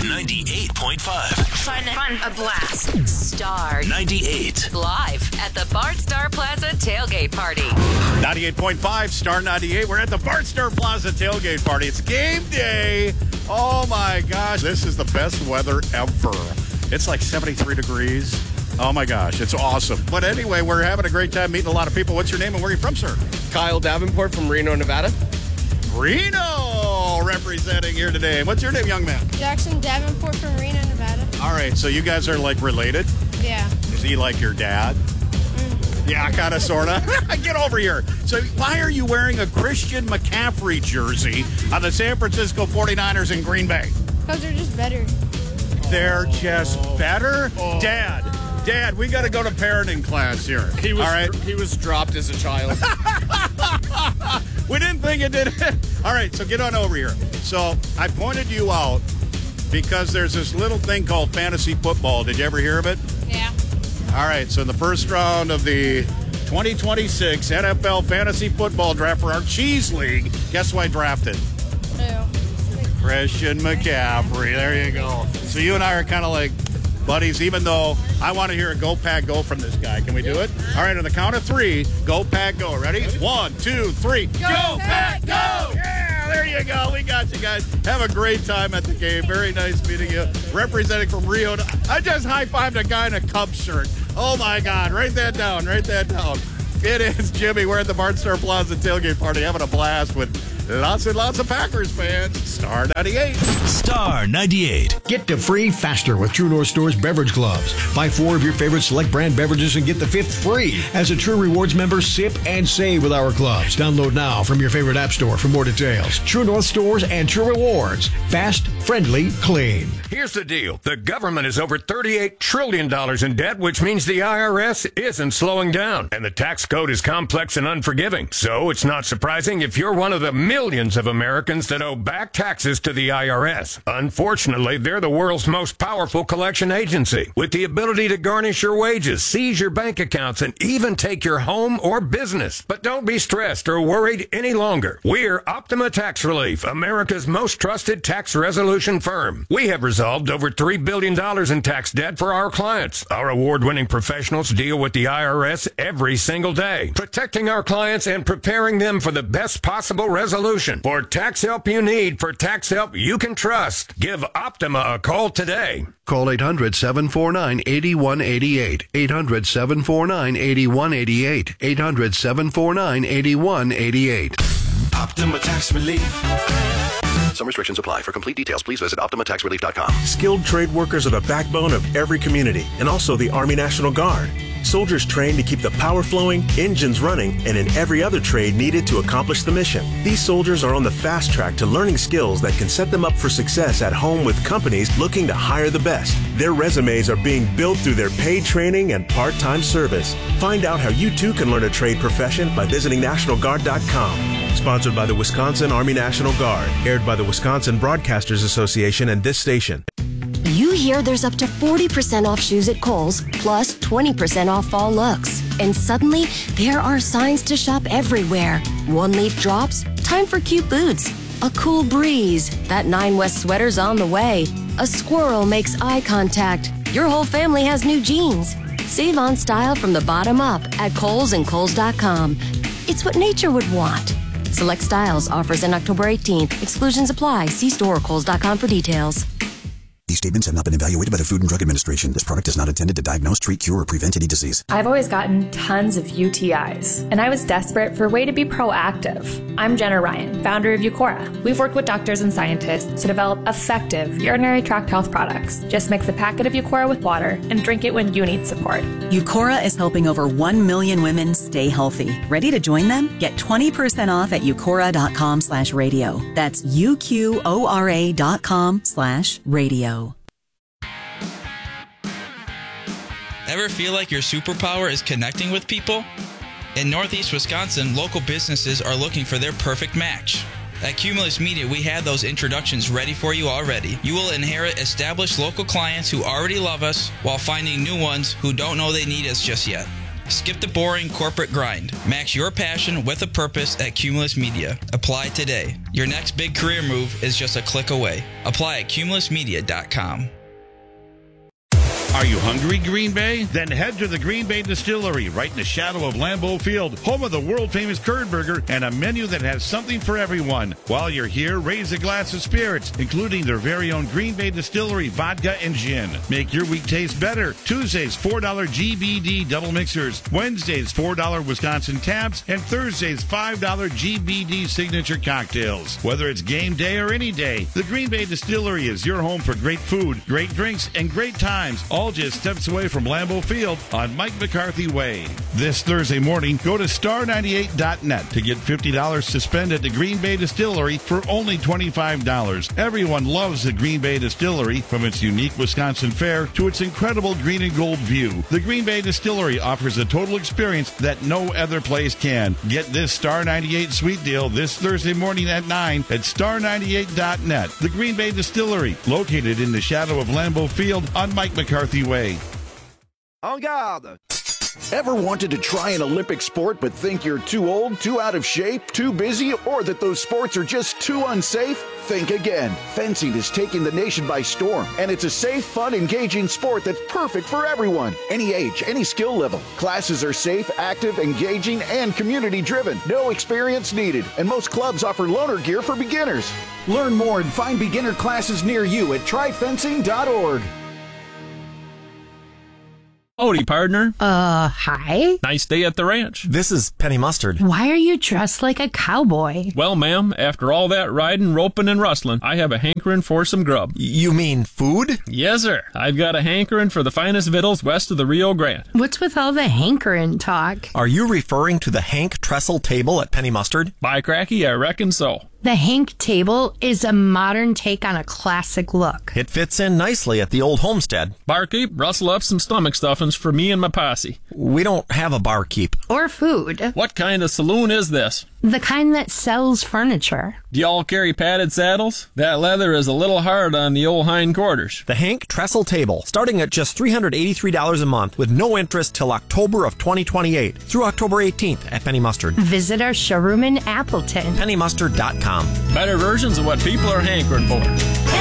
98.5. Fun, a blast. Star 98. Live at the Bart Star Plaza tailgate party. 98.5, Star 98. We're at the Bart Star Plaza tailgate party. It's game day. Oh my gosh, this is the best weather ever. It's like 73 degrees. Oh my gosh, it's awesome. But anyway, we're having a great time meeting a lot of people. What's your name and where are you from, sir? Kyle Davenport from Reno, Nevada. Reno representing here today. What's your name, young man? Jackson Davenport from Reno, Nevada. All right, so you guys are like related? Yeah. Is he like your dad? Yeah, kind of, sort of. Get over here. So why are you wearing a Christian McCaffrey jersey on the San Francisco 49ers in Green Bay? Because they're just better. They're just better? Dad, we got to go to parenting class here. He was, all right? He was dropped as a child. We didn't think it did. All right, so get on over here. So I pointed you out because there's this little thing called fantasy football. Did you ever hear of it? Yeah. All right, so in the first round of the 2026 NFL Fantasy Football Draft for our Cheese League, guess who I drafted? Who? Christian McCaffrey. There you go. So you and I are kind of like buddies, even though I want to hear a Go Pack Go from this guy. Can we do it? All right, on the count of three, Go Pack Go. Ready? 1, 2, 3. Go Pack Go! Yeah, there you go. We got you guys. Have a great time at the game. Very nice meeting you. Representing from Rio. I just high-fived a guy in a Cubs shirt. Oh, my God. Write that down. It is Jimmy. We're at the Bart Star Plaza tailgate party having a blast with lots and lots of Packers fans. Star 98. Star 98. Get to free faster with True North Store's beverage clubs. Buy 4 of your favorite select brand beverages and get the 5th free. As a True Rewards member, sip and save with our clubs. Download now from your favorite app store for more details. True North Stores and True Rewards. Fast, friendly, clean. Here's the deal. The government is over $38 trillion in debt, which means the IRS isn't slowing down. And the tax code is complex and unforgiving. So it's not surprising if you're one of the millions of Americans that owe back taxes to the IRS. Unfortunately, they're the world's most powerful collection agency, with the ability to garnish your wages, seize your bank accounts, and even take your home or business. But don't be stressed or worried any longer. We're Optima Tax Relief, America's most trusted tax resolution firm. We have resolved over $3 billion in tax debt for our clients. Our award-winning professionals deal with the IRS every single day, protecting our clients and preparing them for the best possible resolution. For tax help you need, for tax help you can trust, give Optima a call today. Call 800-749-8188. 800-749-8188. 800-749-8188. Optima Tax Relief. Some restrictions apply. For complete details, please visit OptimaTaxRelief.com. Skilled trade workers are the backbone of every community, and also the Army National Guard. Soldiers trained to keep the power flowing, engines running, and in every other trade needed to accomplish the mission. These soldiers are on the fast track to learning skills that can set them up for success at home with companies looking to hire the best. Their resumes are being built through their paid training and part-time service. Find out how you too can learn a trade profession by visiting NationalGuard.com. Sponsored by the Wisconsin Army National Guard. Aired by the Wisconsin Broadcasters Association and this station. You hear there's up to 40% off shoes at Kohl's, plus 20% off fall looks. And suddenly, there are signs to shop everywhere. One leaf drops, time for cute boots. A cool breeze, that 9 West sweater's on the way. A squirrel makes eye contact. Your whole family has new jeans. Save on style from the bottom up at Kohl's and Kohl's.com. It's what nature would want. Select styles, offers in October 18th. Exclusions apply. See store or Kohl's.com for details. These statements have not been evaluated by the Food and Drug Administration. This product is not intended to diagnose, treat, cure, or prevent any disease. I've always gotten tons of UTIs, and I was desperate for a way to be proactive. I'm Jenna Ryan, founder of Eucora. We've worked with doctors and scientists to develop effective urinary tract health products. Just mix a packet of Eucora with water and drink it when you need support. Eucora is helping over 1 million women stay healthy. Ready to join them? Get 20% off at eucora.com/radio. That's UQORA.com/radio. Ever feel like your superpower is connecting with people? In Northeast Wisconsin, local businesses are looking for their perfect match. At Cumulus Media, we have those introductions ready for you already. You will inherit established local clients who already love us while finding new ones who don't know they need us just yet. Skip the boring corporate grind. Match your passion with a purpose at Cumulus Media. Apply today. Your next big career move is just a click away. Apply at cumulusmedia.com. Are you hungry, Green Bay? Then head to the Green Bay Distillery, right in the shadow of Lambeau Field, home of the world-famous curd burger and a menu that has something for everyone. While you're here, raise a glass of spirits, including their very own Green Bay Distillery vodka and gin. Make your week taste better. Tuesdays, $4 GBD double mixers. Wednesdays, $4 Wisconsin Tabs. And Thursdays, $5 GBD signature cocktails. Whether it's game day or any day, the Green Bay Distillery is your home for great food, great drinks, and great times. All just steps away from Lambeau Field on Mike McCarthy Way. This Thursday morning, go to star98.net to get $50 to spend at the Green Bay Distillery for only $25. Everyone loves the Green Bay Distillery, from its unique Wisconsin fare to its incredible green and gold view. The Green Bay Distillery offers a total experience that no other place can. Get this Star 98 sweet deal this Thursday morning at 9 at star98.net. The Green Bay Distillery, located in the shadow of Lambeau Field on Mike McCarthy Way. En garde! Ever wanted to try an Olympic sport but think you're too old, too out of shape, too busy, or that those sports are just too unsafe? Think again. Fencing is taking the nation by storm, and it's a safe, fun, engaging sport that's perfect for everyone. Any age, any skill level. Classes are safe, active, engaging, and community-driven. No experience needed, and most clubs offer loaner gear for beginners. Learn more and find beginner classes near you at tryfencing.org. Howdy, partner. Hi? Nice day at the ranch. This is Penny Mustard. Why are you dressed like a cowboy? Well, ma'am, after all that riding, roping, and rustling, I have a hankering for some grub. You mean food? Yes, sir. I've got a hankering for the finest victuals west of the Rio Grande. What's with all the hankering talk? Are you referring to the Hank Trestle table at Penny Mustard? By cracky, I reckon so. The Hank table is a modern take on a classic look. It fits in nicely at the old homestead. Barkeep, rustle up some stomach stuffings for me and my posse. We don't have a barkeep. Or food. What kind of saloon is this? The kind that sells furniture. Do y'all carry padded saddles? That leather is a little hard on the old hindquarters. The Hank Trestle table, starting at just $383 a month with no interest till October of 2028 through October 18th at Penny Mustard. Visit our showroom in Appleton. PennyMustard.com. Better versions of what people are hankering for.